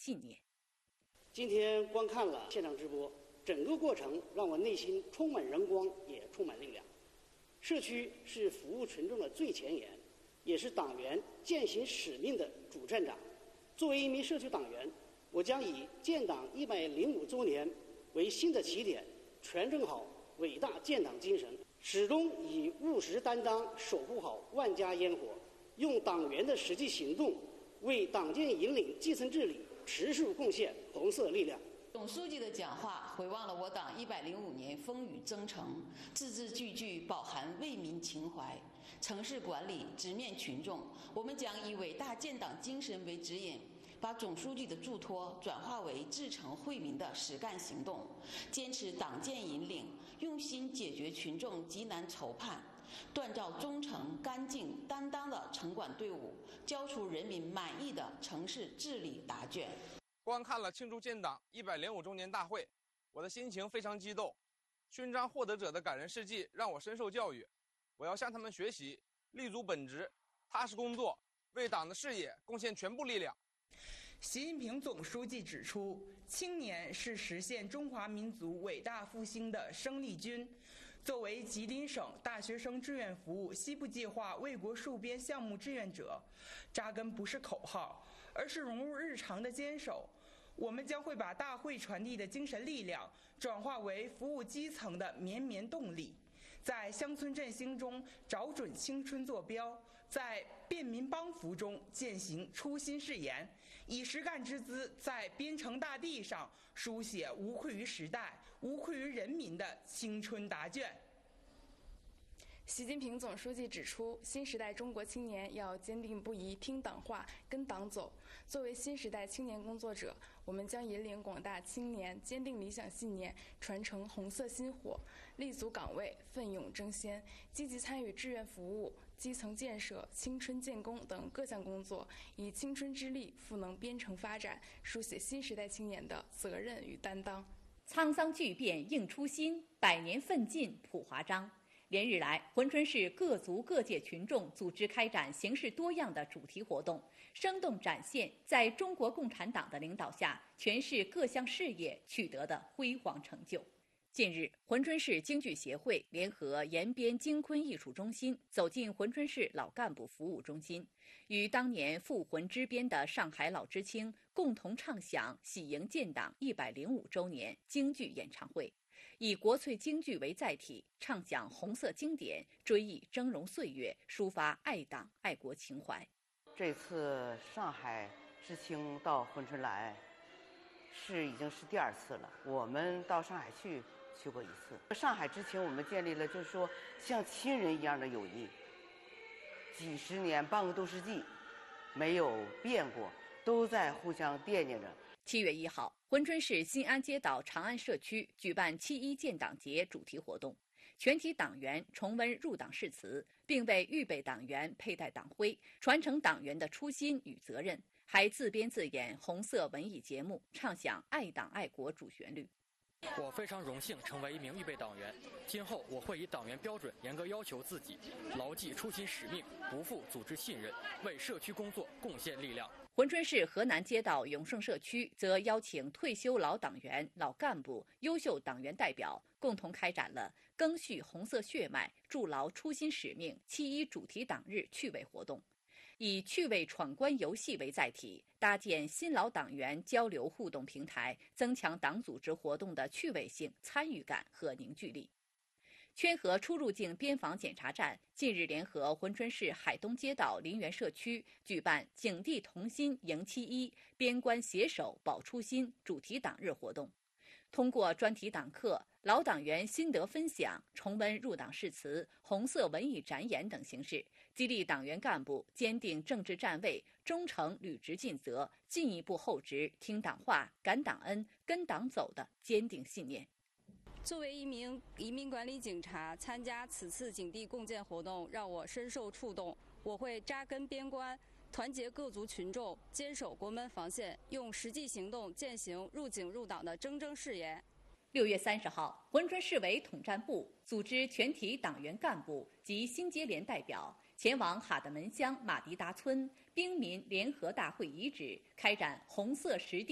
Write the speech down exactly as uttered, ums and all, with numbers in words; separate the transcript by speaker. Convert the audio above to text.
Speaker 1: 信念。
Speaker 2: 今天观看了现场直播，整个过程让我内心充满荣光，也充满力量。社区是服务群众的最前沿，也是党员践行使命的主战场。作为一名社区党员，我将以建党一百零五周年为新的起点，传承好伟大建党精神，始终以务实担当守护好万家烟火，用党员的实际行动为党建引领基层治理持续贡献红色力量。
Speaker 3: 总书记的讲话回望了我党一百零五年风雨征程，字字句句饱含为民情怀。城市管理直面群众，我们将以伟大建党精神为指引，把总书记的嘱托转化为至诚惠民的实干行动，坚持党建引领，用心解决群众急难愁盼，锻造忠诚、干净、担当的城管队伍，交出人民满意的城市治理答卷。
Speaker 4: 观看了庆祝建党一百零五周年大会，我的心情非常激动。勋章获得者的感人事迹让我深受教育，我要向他们学习，立足本职，踏实工作，为党的事业贡献全部力量。
Speaker 5: 习近平总书记指出，青年是实现中华民族伟大复兴的生力军。作为吉林省大学生志愿服务西部计划为国戍边项目志愿者，扎根不是口号，而是融入日常的坚守。我们将会把大会传递的精神力量转化为服务基层的绵绵动力，在乡村振兴中找准青春坐标，在便民帮扶中践行初心誓言，以实干之姿在边城大地上书写无愧于时代、无愧于人民的青春答卷。
Speaker 6: 习近平总书记指出，新时代中国青年要坚定不移听党话、跟党走。作为新时代青年工作者，我们将引领广大青年坚定理想信念，传承红色薪火，立足岗位，奋勇争先，积极参与志愿服务、基层建设、青春建功等各项工作，以青春之力赋能边城发展，书写新时代青年的责任与担当。
Speaker 1: 沧桑巨变应初心，百年奋进谱华章。连日来，珲春市各族各界群众组织开展形式多样的主题活动，生动展现在中国共产党的领导下，全市各项事业取得的辉煌成就。近日，珲春市京剧协会联合延边京昆艺术中心走进珲春市老干部服务中心，与当年赴珲支边的上海老知青共同唱响喜迎建党一百零五周年京剧演唱会。以国粹京剧为载体，唱响红色经典，追忆峥嵘岁月，抒发爱党爱国情怀。
Speaker 7: 这次上海知青到珲春来，是已经是第二次了。我们到上海去去过一次，上海知青我们建立了就是说像亲人一样的友谊，几十年半个多世纪没有变过，都在互相惦念着。
Speaker 1: 七月一号，珲春市新安街道长安社区举办七一建党节主题活动，全体党员重温入党誓词，并为预备党员佩戴党徽，传承党员的初心与责任，还自编自演红色文艺节目，唱响爱党爱国主旋律。
Speaker 8: 我非常荣幸成为一名预备党员，今后我会以党员标准严格要求自己，牢记初心使命，不负组织信任，为社区工作贡献力量。
Speaker 1: 珲春市河南街道永盛社区则邀请退休老党员、老干部、优秀党员代表共同开展了赓续红色血脉、筑牢初心使命七一主题党日趣味活动，以趣味闯关游戏为载体，搭建新老党员交流互动平台，增强党组织活动的趣味性、参与感和凝聚力。圈河出入境边防检查站近日联合珲春市海东街道林园社区举办“警惕同心迎七一，边关携手保初心”主题党日活动。通过专题党课、老党员心得分享、重温入党誓词、红色文艺展演等形式，激励党员干部坚定政治站位，忠诚履职尽责，进一步厚植听党话、感党恩、跟党走的坚定信念。
Speaker 9: 作为一名移民管理警察，参加此次警地共建活动让我深受触动。我会扎根边关，团结各族群众，坚守国门防线，用实际行动践行入警入党的铮铮誓言。
Speaker 1: 六月三十号，珲春市委统战部组织全体党员干部及新接连代表前往哈德门乡马迪达村兵民联合大会遗址，开展红色实地